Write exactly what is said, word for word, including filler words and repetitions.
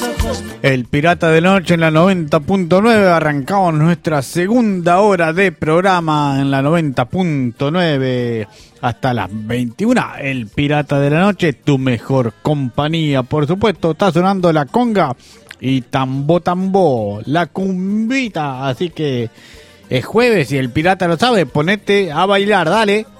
El Pirata de la Noche en la noventa punto nueve. Arrancamos nuestra segunda hora de programa en la noventa punto nueve hasta las veintiuna. El Pirata de la Noche, tu mejor compañía. Por supuesto, está sonando la conga y tambo tambo, la cumbita. Así que es jueves y el pirata lo sabe. Ponete a bailar, dale.